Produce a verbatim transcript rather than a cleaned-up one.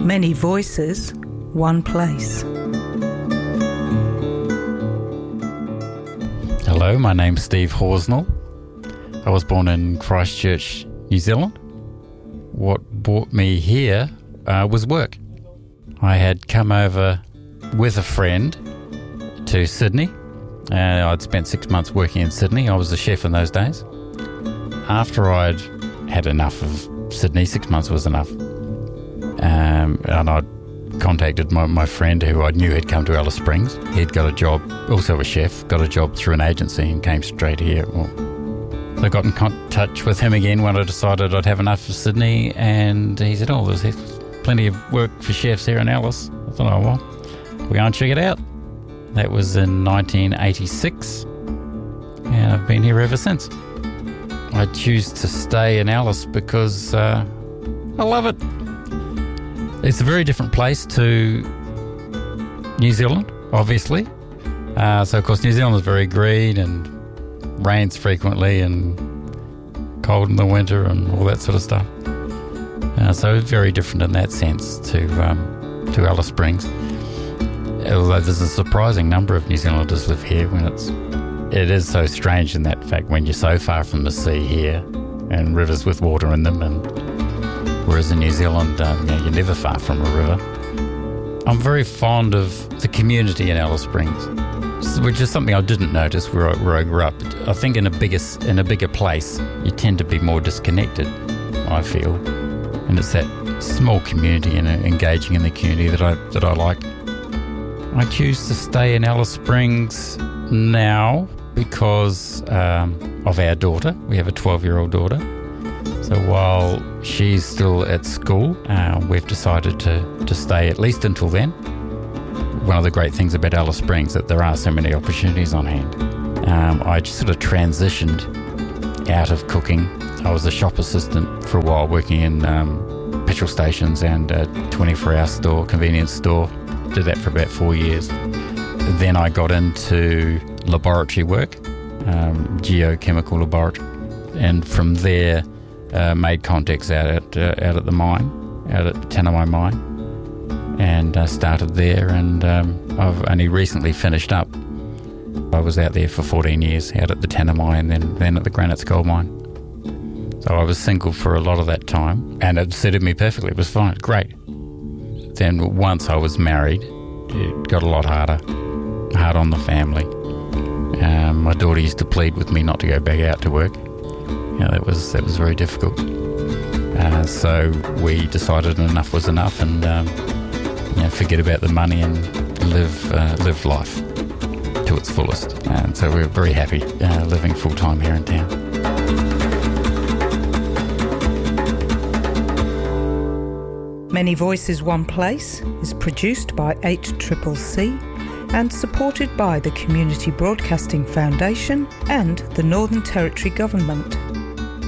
Many voices, one place. Hello, my name's Steve Horsnell. I was born in Christchurch, New Zealand. What brought me here uh, was work. I had come over with a friend to Sydney. Uh, I'd spent six months working in Sydney. I was a chef in those days. After I'd had enough of Sydney, six months was enough. Um, and I contacted my, my friend who I knew had come to Alice Springs. He'd got a job, also a chef, got a job through an agency and came straight here. Well, so I got in con- touch with him again when I decided I'd have enough of Sydney, and he said, oh, there's plenty of work for chefs here in Alice. I thought, oh, well, we're going to check it out. That was in nineteen eighty-six, and I've been here ever since. I choose to stay in Alice because uh, I love it. It's a very different place to New Zealand, obviously. Uh, so, of course, New Zealand is very green and rains frequently and cold in the winter and all that sort of stuff. Uh, so it's very different in that sense to um, to Alice Springs. Although there's a surprising number of New Zealanders live here, when it's it is so strange in that fact when you're so far from the sea here and rivers with water in them, and whereas in New Zealand um, you know, you're never far from a river. I'm very fond of the community in Alice Springs, which is something I didn't notice where I, where I grew up. I think in a bigger in a bigger place you tend to be more disconnected, I feel, and it's that small community and engaging in the community that I that I like. I choose to stay in Alice Springs now because um, of our daughter. We have a twelve-year-old daughter. So while she's still at school, uh, we've decided to, to stay at least until then. One of the great things about Alice Springs is that there are so many opportunities on hand. Um, I just sort of transitioned out of cooking. I was a shop assistant for a while, working in um, petrol stations and a twenty-four hour store, convenience store. Did that for about four years. Then I got into laboratory work, um, geochemical laboratory, and from there uh, made contacts out at uh, out at the mine, out at the Tanami mine, and uh, started there. And um, I've only recently finished up. I was out there for fourteen years, out at the Tanami, and then then at the Granites Gold Mine. So I was single for a lot of that time, and it suited me perfectly. It was fine, great. Then once I was married, it got a lot harder, hard on the family. Um, my daughter used to plead with me not to go back out to work. You know, that was that was very difficult. Uh, so we decided enough was enough, and um, you know, forget about the money and live uh, live life to its fullest. And so we're very happy uh, living full time here in town. Many Voices, One Place is produced by eight C C C and supported by the Community Broadcasting Foundation and the Northern Territory Government.